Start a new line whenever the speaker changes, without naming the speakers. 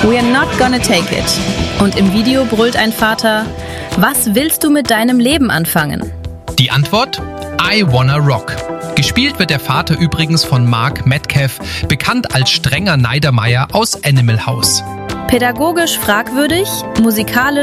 We're not gonna take it. Und im Video brüllt ein Vater: Was willst du mit deinem Leben anfangen?
Die Antwort? I wanna rock. Gespielt wird der Vater übrigens von Mark Metcalf, bekannt als strenger Neidermeyer aus Animal House.
Pädagogisch fragwürdig, musikalisch